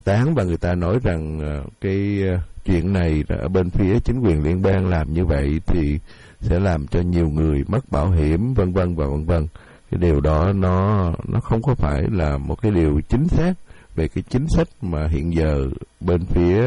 tán, và người ta nói rằng cái chuyện này ở bên phía chính quyền liên bang làm như vậy thì sẽ làm cho nhiều người mất bảo hiểm, vân vân và vân vân. Cái điều đó nó không có phải là một cái điều chính xác về cái chính sách mà hiện giờ bên phía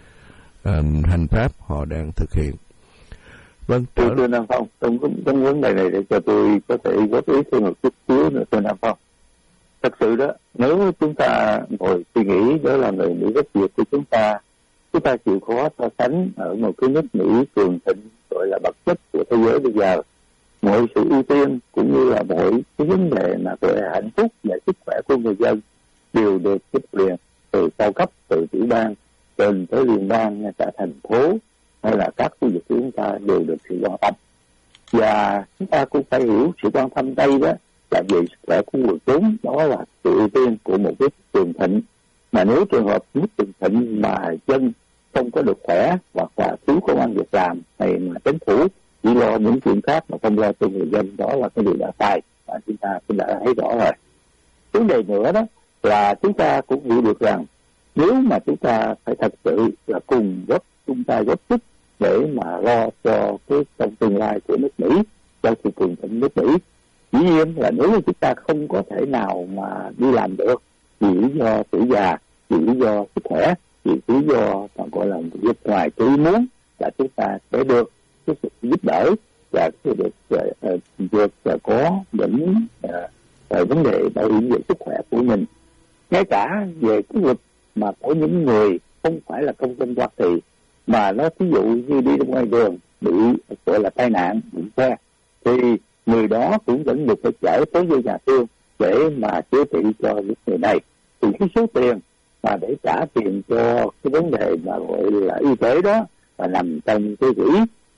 hành pháp họ đang thực hiện. Vâng, thưa Nam Phong, trong vấn đề này để cho tôi có thể góp ý thêm một chút xíu nữa, thưa Nam Phong. Thật sự đó, nếu chúng ta ngồi suy nghĩ đó là người Mỹ gốc Việt của chúng ta chịu khó so sánh ở một cái nước Mỹ cường thịnh gọi là bậc nhất của thế giới bây giờ, mọi sự ưu tiên cũng như là mọi cái vấn đề mà gọi là hạnh phúc và sức khỏe của người dân đều được chính quyền từ cao cấp, từ tiểu bang trên tới liên bang, ngay cả thành phố hay là các khu vực của chúng ta đều được sự quan tâm. Và chúng ta cũng phải hiểu sự quan tâm đây đó là về sức khỏe của người chúng, đó là sự ưu tiên của một cái cường thịnh. Mà nếu trường hợp nước cường thịnh mà dân không có được khỏe hoặc là thiếu công ăn việc làm, hay mà chính phủ chỉ lo những chuyện khác mà không lo cho người dân, đó là cái điều đã sai và chúng ta cũng đã thấy rõ rồi. Vấn đề nữa đó là chúng ta cũng hiểu được rằng nếu mà chúng ta phải thật sự là cùng chúng ta góp sức để mà lo cho cái trong tương lai của nước Mỹ, cho sự cường thịnh nước Mỹ. Dĩ nhiên là nếu chúng ta không có thể nào mà đi làm được vì lý do tuổi già, vì lý do sức khỏe, vì lý do còn gọi là việc ngoài ý muốn, là chúng ta sẽ được cái sự giúp đỡ và sẽ được có những vấn đề bảo hiểm về sức khỏe của mình. Ngay cả về cái việc mà có những người không phải là công dân Hoa Kỳ mà nó ví dụ như đi ra ngoài đường bị gọi là tai nạn, bị xe, thì người đó cũng vẫn được phải chở tới với nhà thương để mà chữa trị cho những người này. Thì cái số tiền mà để trả tiền cho cái vấn đề mà gọi là y tế đó là nằm trong cái quỹ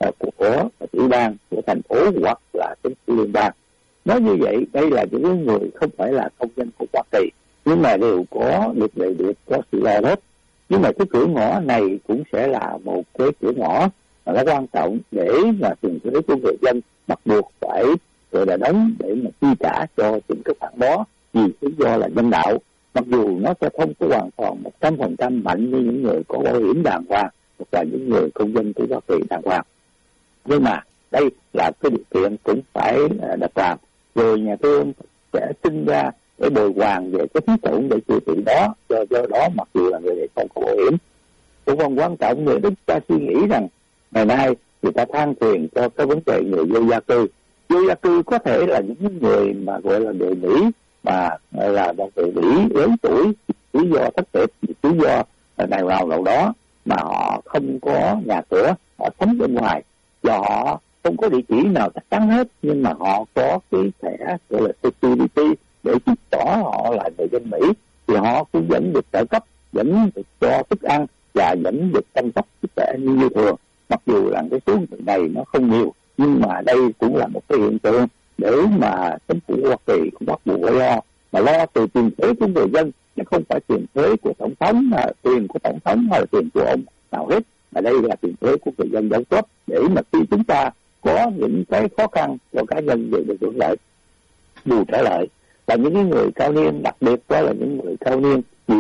của tiểu bang, của thành phố hoặc là chính phủ liên bang. Nói như vậy, đây là những người không phải là công dân của Hoa Kỳ nhưng mà đều có được đầy đủ, có sự lo hết. Nhưng mà cái cửa ngõ này cũng sẽ là một cái cửa ngõ mà nó quan trọng để mà tiền thuế của người dân bắt buộc phải gọi là đóng để mà chi trả cho những cái khoản đó vì lý do là nhân đạo. Mặc dù nó sẽ không có hoàn toàn 100% mạnh như những người có bảo hiểm đàng hoàng hoặc là những người công dân của Hoa Kỳ đàng hoàng. Nhưng mà đây là cái điều kiện cũng phải đặt làm. Rồi nhà thương sẽ sinh ra để bồi hoàn về cái phí tổn để chữa trị đó, do đó mặc dù là người này không có bảo hiểm. Cũng không quan trọng, người chúng ta suy nghĩ rằng ngày nay người ta than phiền cho cái vấn đề người vô gia cư. Vô gia cư có thể là những người mà gọi là người Mỹ mà là người Mỹ lớn tuổi, lý do thất nghiệp, lý do này nào đó mà họ không có nhà cửa, họ sống bên ngoài và họ không có địa chỉ nào chắc chắn hết, nhưng mà họ có cái thẻ gọi là security để chứng tỏ họ là người dân Mỹ, thì họ cũng vẫn được trợ cấp, vẫn được cho thức ăn và vẫn được chăm sóc sức khỏe như thường. Mặc dù là cái số người này nó không nhiều, nhưng mà đây cũng là một cái hiện tượng để mà chính phủ Hoa Kỳ cũng bắt buộc phải lo, mà lo từ tiền thuế của người dân, chứ không phải tiền thuế của tổng thống, tiền của tổng thống hay là tiền của ông nào hết, mà đây là tiền thuế của người dân đóng góp để mà khi chúng ta có những cái khó khăn cho cá nhân đều được hưởng lợi, bù trở lại. Và những người cao niên, đặc biệt đó là những người cao niên vì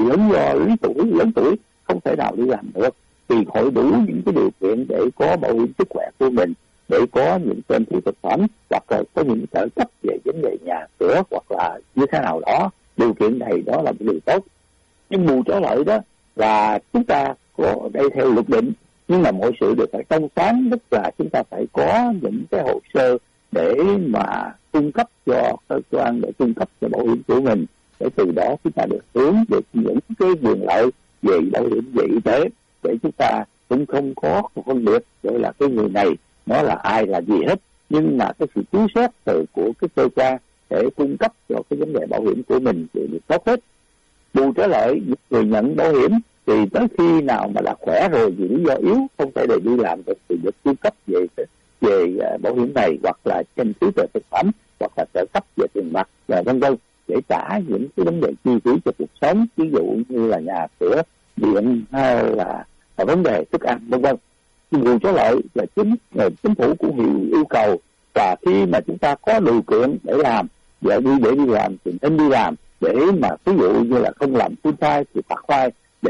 lớn tuổi không thể nào đi làm được, thì hội đủ những cái điều kiện để có bảo hiểm sức khỏe của mình, để có những tên thị thực phẩm hoặc là có những trợ cấp về vấn đề nhà cửa hoặc là như thế nào đó. Điều kiện này đó là một điều tốt. Nhưng bù trở lại đó là chúng ta có đây theo luật định, nhưng mà mọi sự đều phải trong sáng, tức là chúng ta phải có những cái hồ sơ để mà cung cấp cho cơ quan, để cung cấp cho bảo hiểm của mình, để từ đó chúng ta được hướng được những cái quyền lợi về bảo hiểm, về y tế, để chúng ta cũng không có phân biệt gọi là cái người này nó là ai là gì hết, nhưng mà cái sự cứu xét của cái cơ quan để cung cấp cho cái vấn đề bảo hiểm của mình thì được tốt hết. Bù trở lại, người nhận bảo hiểm thì tới khi nào mà là khỏe rồi vì lý do yếu không thể để đi làm được thì được cung cấp về bảo hiểm này, hoặc là trên phí về thực phẩm, hoặc là trợ cấp về tiền mặt và vân vân, để trả những cái vấn đề chi phí cho cuộc sống, ví dụ như là nhà cửa, điện hay là vấn đề thức ăn vân vân. Bù trở lại là chính phủ cũng yêu cầu, và khi mà chúng ta có điều kiện để làm và để đi làm thì nên đi làm, để mà ví dụ như là không làm full time thì phạt khoai,